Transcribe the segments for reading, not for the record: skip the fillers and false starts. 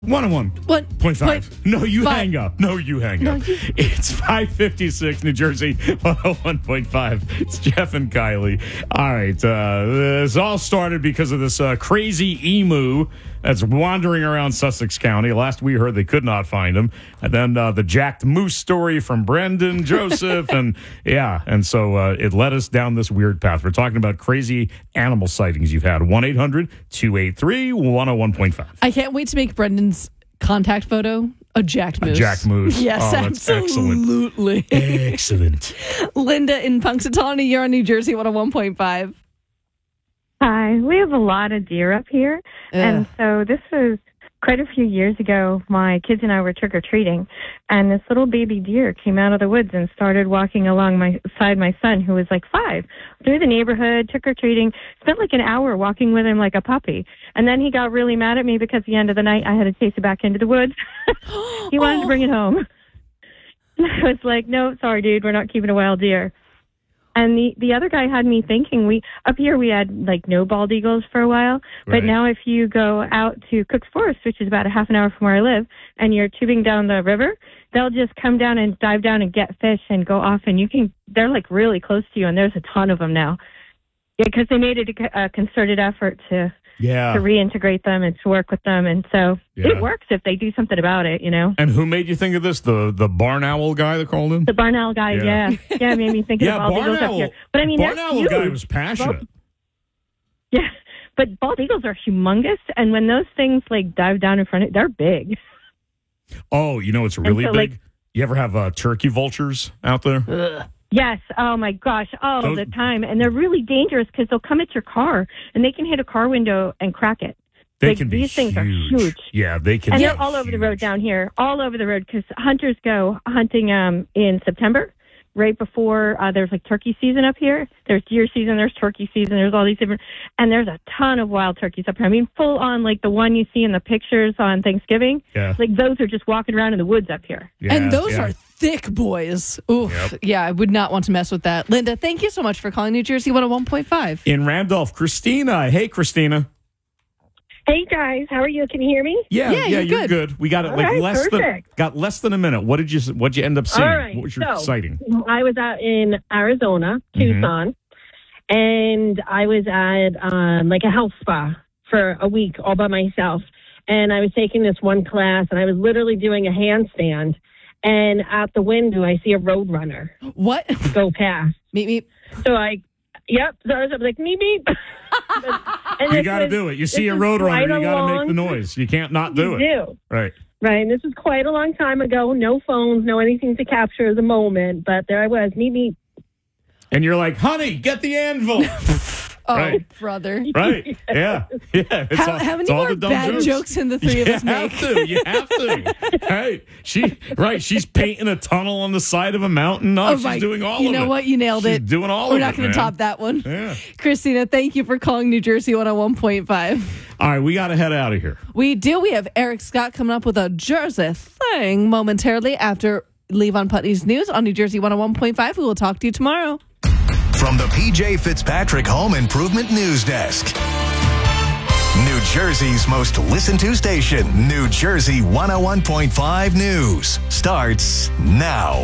101.5. No, you hang up. It's 5:56, New Jersey, 101.5. It's Jeff and Kylie. All right. This all started because of this crazy emu that's wandering around Sussex County. Last we heard, they could not find him. And then the jacked moose story from Brendan Joseph. And so it led us down this weird path. We're talking about crazy animal sightings you've had. 1-800-283-101.5. I can't wait to make Brendan's contact photo a jacked moose. A jacked moose. Yes, that's absolutely. Excellent. Linda in Punxsutawney, you're on New Jersey 101.5. Hi, we have a lot of deer up here. And so this was quite a few years ago. My kids and I were trick-or-treating, and this little baby deer came out of the woods and started walking along my son, who was like 5, through the neighborhood, trick-or-treating. Spent like an hour walking with him like a puppy. And then he got really mad at me because at the end of the night I had to chase it back into the woods. He wanted to bring it home. And I was like, no, sorry, dude, we're not keeping a wild deer. And the other guy had me thinking, up here we had like no bald eagles for a while, but now if you go out to Cook's Forest, which is about a half an hour from where I live, and you're tubing down the river, they'll just come down and dive down and get fish and go off, and they're like really close to you, and there's a ton of them now. Yeah, because they made it a concerted effort to reintegrate them and to work with them, and so it works if they do something about it, you know. And who made you think of this? The barn owl guy that called in? The barn owl guy, yeah, made me think of bald eagles up here. But I mean, barn owl guy was passionate. Yeah, but bald eagles are humongous, and when those things like dive down in front of it, they're big. Oh, you know it's really big? You ever have turkey vultures out there? Ugh. Yes. Oh, my gosh. All the time. And they're really dangerous because they'll come at your car, and they can hit a car window and crack it. These things are huge. Yeah, they can. And they're all over the road down here, all over the road, because hunters go hunting in September, right before there's like turkey season up here. There's deer season, there's turkey season, there's all these different, and there's a ton of wild turkeys up here. I mean, full on like the one you see in the pictures on Thanksgiving. Yeah. Like those are just walking around in the woods up here. Yeah, and those are thick boys. Oof. Yep. Yeah, I would not want to mess with that. Linda, thank you so much for calling New Jersey 101.5. In Randolph, Christina. Hey, Christina. Hey guys, how are you? Can you hear me? Yeah, you're good. We got it less than a minute. What'd you end up seeing? All right, what was your sighting? I was out in Arizona, Tucson, and I was at like a health spa for a week all by myself. And I was taking this one class, and I was literally doing a handstand. And at the window, I see a roadrunner. What? Go past. Meep. So I was like, meep, meep. You got to do it. You see a roadrunner, you got to make the noise. You can't not do it. Do. Right. Right. And this was quite a long time ago. No phones, no anything to capture the moment. But there I was, meep, meep. And you're like, honey, get the anvil. Oh, brother. Right. Yeah. How many more bad jokes can the three of us make? You have to. Right. She's painting a tunnel on the side of a mountain. No, she's doing all of it. You know what? You nailed it. She's doing all We're of it. We're not going to top that one. Yeah. Christina, thank you for calling New Jersey 101.5. All right, we got to head out of here. We do. We have Eric Scott coming up with a Jersey thing momentarily after Levon Putney's news on New Jersey 101.5. We will talk to you tomorrow. From the PJ Fitzpatrick Home Improvement News Desk. New Jersey's most listened to station, New Jersey 101.5 News, starts now.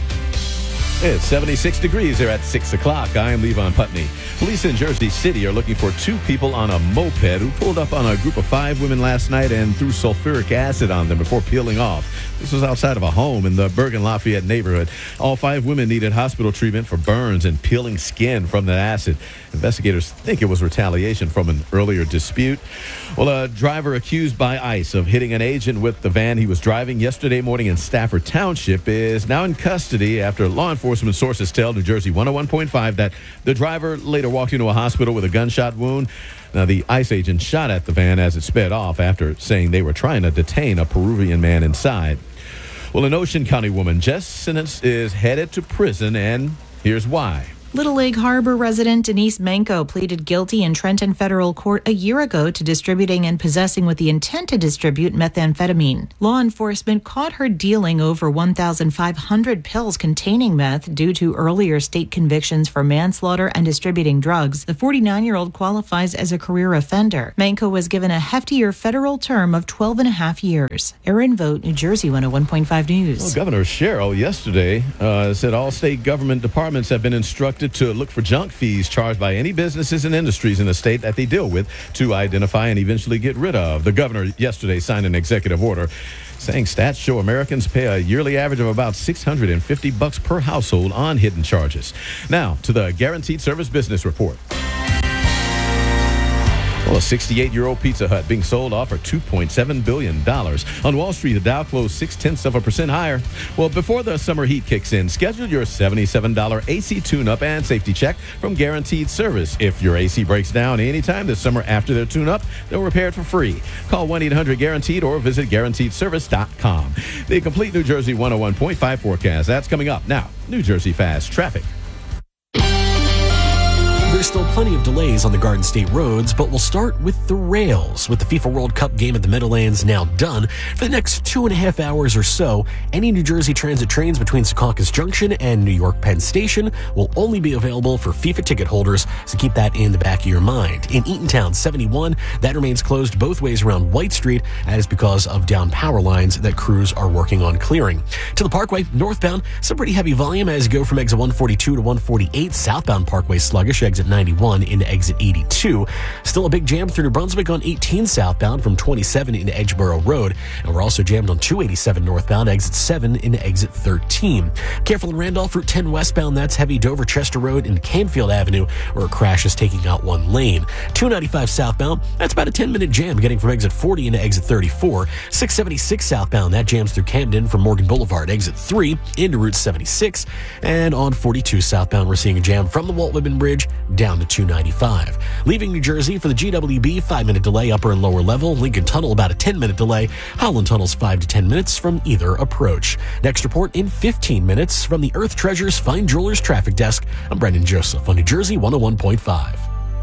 It's 76 degrees there at 6 o'clock. I am Levon Putney. Police in Jersey City are looking for 2 people on a moped who pulled up on a group of 5 women last night and threw sulfuric acid on them before peeling off. This was outside of a home in the Bergen-Lafayette neighborhood. All 5 women needed hospital treatment for burns and peeling skin from the acid. Investigators think it was retaliation from an earlier dispute. Well, a driver accused by ICE of hitting an agent with the van he was driving yesterday morning in Stafford Township is now in custody after law enforcement sources tell New Jersey 101.5 that the driver later walked into a hospital with a gunshot wound. Now, the ICE agent shot at the van as it sped off after saying they were trying to detain a Peruvian man inside. Well, an Ocean County woman, Jess Sinnott, is headed to prison, and here's why. Little Lake Harbor resident Denise Manko pleaded guilty in Trenton federal court a year ago to distributing and possessing with the intent to distribute methamphetamine. Law enforcement caught her dealing over 1,500 pills containing meth due to earlier state convictions for manslaughter and distributing drugs. The 49-year-old qualifies as a career offender. Manko was given a heftier federal term of 12 and a half years. Erin Vogt, New Jersey 101.5 News. Well, Governor Sherrill yesterday said all state government departments have been instructed to look for junk fees charged by any businesses and industries in the state that they deal with to identify and eventually get rid of. The governor yesterday signed an executive order saying stats show Americans pay a yearly average of about $650 per household on hidden charges. Now to the Guaranteed Service Business Report. Well, a 68-year-old Pizza Hut being sold off for $2.7 billion. On Wall Street, the Dow closed 0.6% higher. Well, before the summer heat kicks in, schedule your $77 AC tune-up and safety check from Guaranteed Service. If your AC breaks down anytime this summer after their tune-up, they'll repair it for free. Call 1-800-GUARANTEED or visit GuaranteedService.com. The complete New Jersey 101.5 forecast. That's coming up now. New Jersey Fast Traffic. There's still plenty of delays on the Garden State roads, but we'll start with the rails. With the FIFA World Cup game at the Meadowlands now done, for the next 2.5 hours or so, any New Jersey Transit trains between Secaucus Junction and New York Penn Station will only be available for FIFA ticket holders, so keep that in the back of your mind. In Eatontown 71, that remains closed both ways around White Street. That is because of down power lines that crews are working on clearing. To the Parkway, northbound, some pretty heavy volume as you go from exit 142 to 148. Southbound Parkway sluggish, exit 91 into exit 82. Still a big jam through New Brunswick on 18 southbound from 27 into Edgeboro Road. And we're also jammed on 287 northbound, exit 7 into exit 13. Careful in Randolph, Route 10 westbound, that's heavy Dover Chester Road into Canfield Avenue, where a crash is taking out one lane. 295 southbound, that's about a 10-minute jam getting from exit 40 into exit 34. 676 southbound, that jams through Camden from Morgan Boulevard, exit 3 into Route 76. And on 42 southbound, we're seeing a jam from the Walt Whitman Bridge down to 295. Leaving New Jersey for the GWB, 5-minute delay upper and lower level. Lincoln Tunnel, about a 10-minute delay. Holland Tunnel's 5 to 10 minutes from either approach. Next report in 15 minutes from the Earth Treasures Fine Jewelers Traffic Desk. I'm Brendan Joseph on New Jersey 101.5.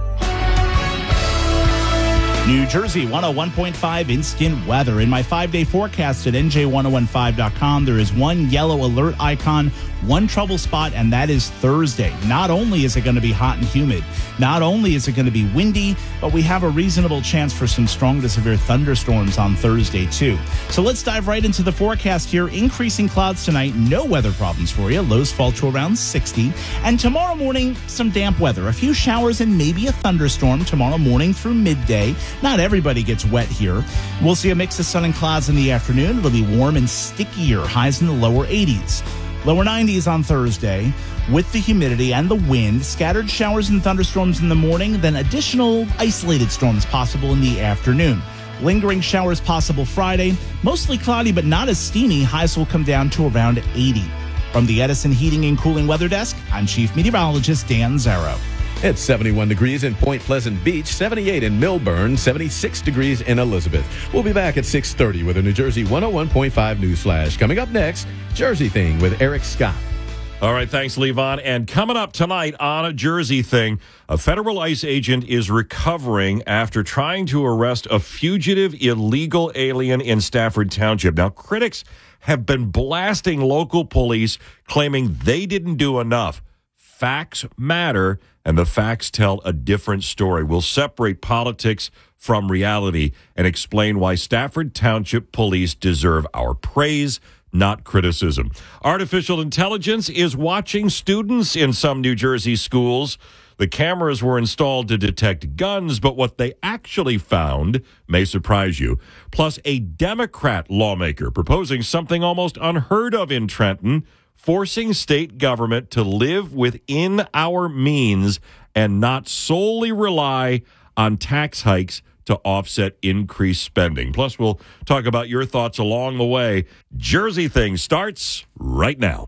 New Jersey 101.5 instant weather. In my 5-day forecast at NJ1015.com, there is one yellow alert icon, one trouble spot, and that is Thursday. Not only is it going to be hot and humid, not only is it going to be windy, but we have a reasonable chance for some strong to severe thunderstorms on Thursday, too. So let's dive right into the forecast here. Increasing clouds tonight, no weather problems for you. Lows fall to around 60. And tomorrow morning, some damp weather. A few showers and maybe a thunderstorm tomorrow morning through midday. Not everybody gets wet here. We'll see a mix of sun and clouds in the afternoon. It'll be warm and stickier, highs in the lower 80s. Lower 90s on Thursday. With the humidity and the wind, scattered showers and thunderstorms in the morning, then additional isolated storms possible in the afternoon. Lingering showers possible Friday. Mostly cloudy but not as steamy. Highs will come down to around 80. From the Edison Heating and Cooling Weather Desk, I'm Chief Meteorologist Dan Zarrow. It's 71 degrees in Point Pleasant Beach, 78 in Millburn, 76 degrees in Elizabeth. We'll be back at 6:30 with a New Jersey 101.5 News Flash. Coming up next, Jersey Thing with Eric Scott. All right, thanks, Levon. And coming up tonight on A Jersey Thing, a federal ICE agent is recovering after trying to arrest a fugitive illegal alien in Stafford Township. Now, critics have been blasting local police, claiming they didn't do enough. Facts matter, and the facts tell a different story. We'll separate politics from reality and explain why Stafford Township police deserve our praise, not criticism. Artificial intelligence is watching students in some New Jersey schools. The cameras were installed to detect guns, but what they actually found may surprise you. Plus, a Democrat lawmaker proposing something almost unheard of in Trenton, forcing state government to live within our means and not solely rely on tax hikes to offset increased spending. Plus, we'll talk about your thoughts along the way. Jersey Thing starts right now.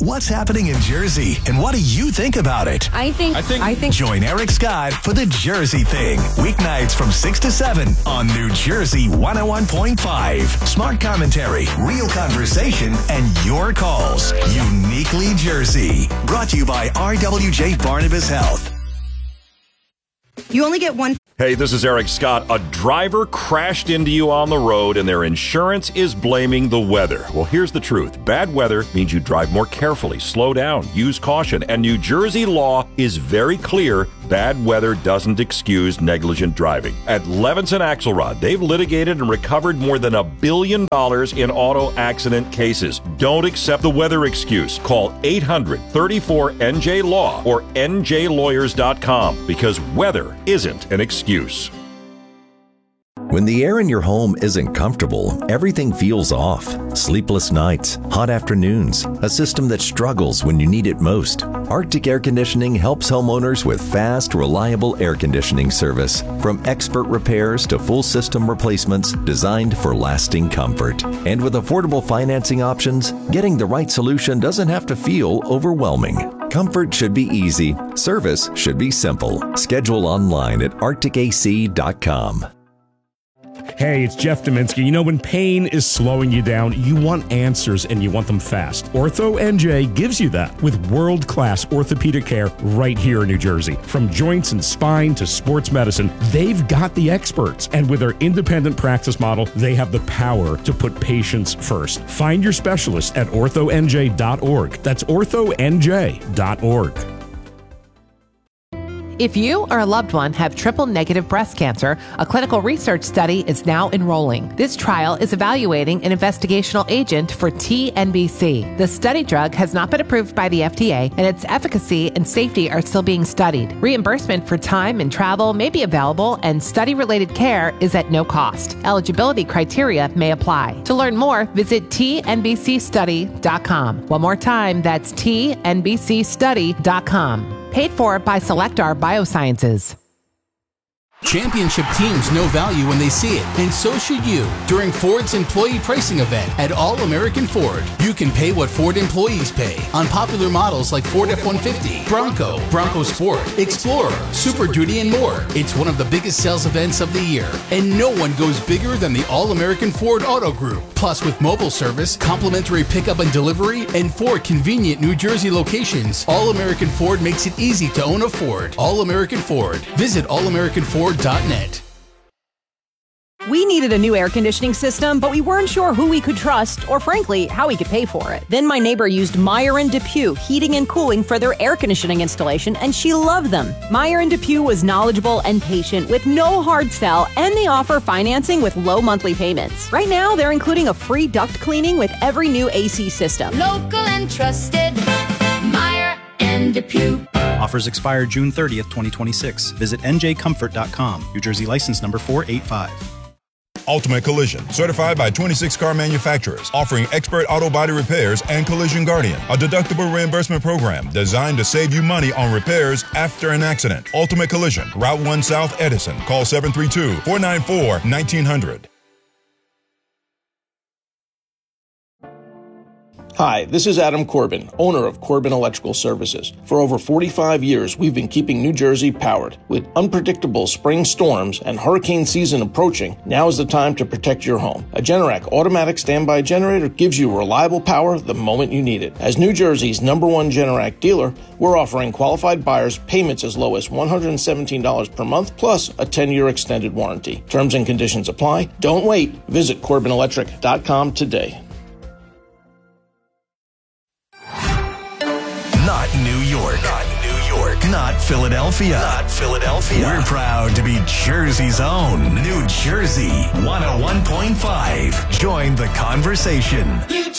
What's happening in Jersey, and what do you think about it? I think. Join Eric Scott for The Jersey Thing. Weeknights from 6 to 7 on New Jersey 101.5. Smart commentary, real conversation, and your calls. Uniquely Jersey. Brought to you by RWJ Barnabas Health. You only get one. Hey, this is Eric Scott. A driver crashed into you on the road and their insurance is blaming the weather. Well, here's the truth. Bad weather means you drive more carefully, slow down, use caution. And New Jersey law is very clear. Bad weather doesn't excuse negligent driving. At Levinson Axelrod, they've litigated and recovered more than $1 billion in auto accident cases. Don't accept the weather excuse. Call 800-34-NJ-LAW or njlawyers.com because weather isn't an excuse. When the air in your home isn't comfortable, everything feels off. Sleepless nights, hot afternoons, a system that struggles when you need it most. Arctic Air Conditioning helps homeowners with fast, reliable air conditioning service. From expert repairs to full system replacements designed for lasting comfort. And with affordable financing options, getting the right solution doesn't have to feel overwhelming. Comfort should be easy. Service should be simple. Schedule online at arcticac.com. Hey, it's Jeff Dominski. You know, when pain is slowing you down, you want answers and you want them fast. Ortho NJ gives you that with world-class orthopedic care right here in New Jersey. From joints and spine to sports medicine, they've got the experts. And with their independent practice model, they have the power to put patients first. Find your specialist at orthonj.org. That's orthonj.org. If you or a loved one have triple-negative breast cancer, a clinical research study is now enrolling. This trial is evaluating an investigational agent for TNBC. The study drug has not been approved by the FDA, and its efficacy and safety are still being studied. Reimbursement for time and travel may be available, and study-related care is at no cost. Eligibility criteria may apply. To learn more, visit tnbcstudy.com. One more time, that's tnbcstudy.com. Paid for by Selectar Biosciences. Championship teams know value when they see it, and so should you. During Ford's employee pricing event at All-American Ford, you can pay what Ford employees pay on popular models like Ford F-150, Bronco, Bronco Sport, Explorer, Super Duty, and more. It's one of the biggest sales events of the year, and no one goes bigger than the All-American Ford Auto Group. Plus, with mobile service, complimentary pickup and delivery, and 4 convenient New Jersey locations, All-American Ford makes it easy to own a Ford. All-American Ford. Visit allamericanford.net. We needed a new air conditioning system, but we weren't sure who we could trust or, frankly, how we could pay for it. Then my neighbor used Meyer & DePuy Heating and Cooling for their air conditioning installation, and she loved them. Meyer & DePuy was knowledgeable and patient with no hard sell, and they offer financing with low monthly payments. Right now, they're including a free duct cleaning with every new AC system. Local and trusted, Meyer & DePuy. Offers expire June 30th, 2026. Visit njcomfort.com. New Jersey license number 485. Ultimate Collision, certified by 26 car manufacturers, offering expert auto body repairs and Collision Guardian, a deductible reimbursement program designed to save you money on repairs after an accident. Ultimate Collision, Route 1 South, Edison. Call 732-494-1900. Hi, this is Adam Corbin, owner of Corbin Electrical Services. For over 45 years, we've been keeping New Jersey powered. With unpredictable spring storms and hurricane season approaching, now is the time to protect your home. A Generac automatic standby generator gives you reliable power the moment you need it. As New Jersey's #1 Generac dealer, we're offering qualified buyers payments as low as $117 per month, plus a 10-year extended warranty. Terms and conditions apply. Don't wait. Visit CorbinElectric.com today. Not New York. Not New York. Not Philadelphia. Not Philadelphia. We're proud to be Jersey's own New Jersey 101.5. Join the conversation.